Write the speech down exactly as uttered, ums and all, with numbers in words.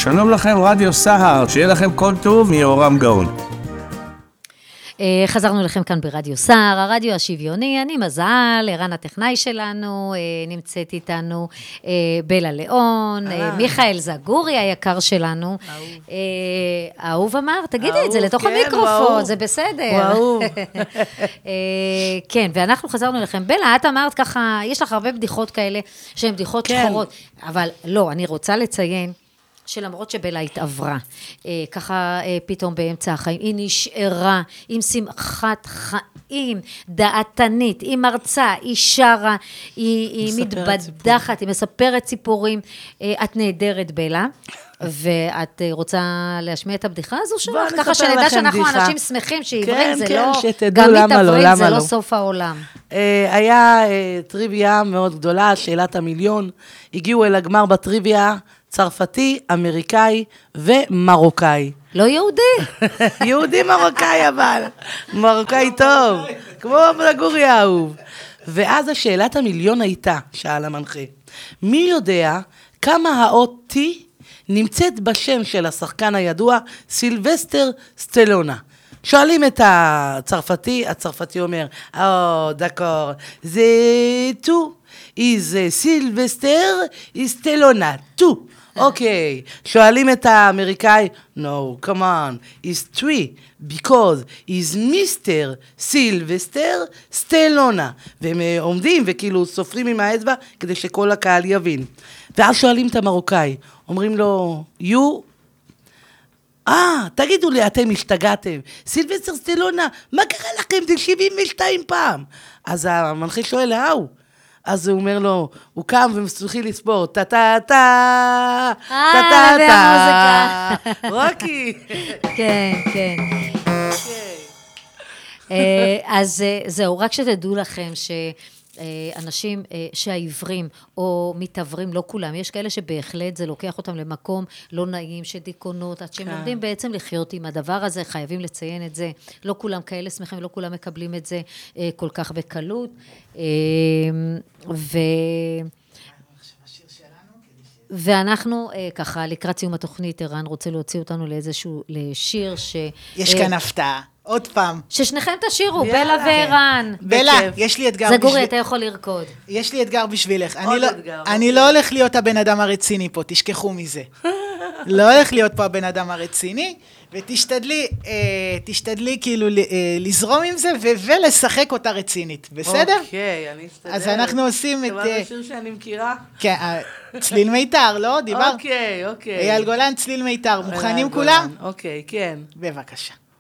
שלום לכם, רדיו סהר, שיהיה לכם כל טוב מיורם גאון. חזרנו לכם כאן ברדיו סער, הרדיו השוויוני, אני מזל, ערן הטכנאי שלנו, נמצאת איתנו בלה ליאון, מיכאל זגורי היקר שלנו, אהוב אמר, תגידי את זה לתוך המיקרופון, זה בסדר. כן, ואנחנו חזרנו לכם, בלה, את אמרת ככה, יש לך הרבה בדיחות כאלה, שהן בדיחות שחורות, אבל לא, אני רוצה לציין, שלמרות שבלה התעברה, אה, ככה אה, פתאום באמצע החיים, היא נשארה עם שמחת חיים, דעתנית, היא מרצה, היא שרה, היא, היא מתבדחת, היא מספרת ציפורים, אה, את נהדרת בלה, ואת רוצה להשמיע את הבדיחה הזו שלך, ככה שנדע שאנחנו בדיחה. אנשים שמחים, שעברית כן, זה כן, לא, גם מתעברית לא, זה לא, לא סוף העולם. אה, היה אה, טריוויה מאוד גדולה, שאלת המיליון, הגיעו אל הגמר בטריוויה, צרפתי, אמריקאי ומרוקאי. לא יהודי. יהודי מרוקאי אבל. מרוקאי טוב. כמו בגורי האהוב. ואז השאלת המיליון הייתה, שאל המנחה, מי יודע כמה האות T נמצאת בשם של השחקן הידוע סילבסטר סטלונה? שואלים את הצרפתי, הצרפתי אומר, או, דקור, זה טו. is סילבסטר סטלונה, טו. אוקיי, שואלים את האמריקאי, no, come on, is three, because is מיסטר סילבסטר סטלונה. והם עומדים וכאילו סופרים עם האצבע כדי שכל הקהל יבין. ואז שואלים את המרוקאי, אומרים לו, you, אה, תגידו לי, אתם השתגעתם, סילבסטר סטלונה, מה קרה לכם? זה שבעים ושתיים פעם. אז המנחה שואל, האו? אז הוא אומר לו, הוא קם ומסוכי לספור, טה-טה-טה, טה-טה-טה, רוקי. כן, כן. אז זהו, רק שתדעו לכם שאנשים שהעיוורים או מתעברים, לא כולם, יש כאלה שבהחלט זה לוקח אותם למקום לא נעים, שדיכאונות, עד שהם לומדים בעצם לחיות עם הדבר הזה, חייבים לציין את זה, לא כולם כאלה שמחים, לא כולם מקבלים את זה כל כך בקלות, ו... ואנחנו ככה, לקראת סיום התוכנית, ערן רוצה להוציא אותנו לאיזשהו, לשיר ש... יש כאן הפתעה, עוד פעם. ששניכם תשירו, בלה וערן. בלה, יש לי אתגר בשביל... זגורי, אתה יכול לרקוד. יש לי אתגר בשבילך. אני לא הולך להיות הבן אדם הרציני פה, תשכחו מזה. לא הולך להיות פה הבן אדם הרציני, ותשתדלי, תשתדלי כאילו לזרום עם זה, ולשחק אותה רצינית, בסדר? אוקיי, אני אסתדר. אז אנחנו עושים את... זה שיר שאני מכירה? כן, צליל מיתר, לא? דיבר? אוקיי, אוקיי. אייל גולן, צליל מיתר. מוכנים כולם? אוקיי, כן. בבקשה.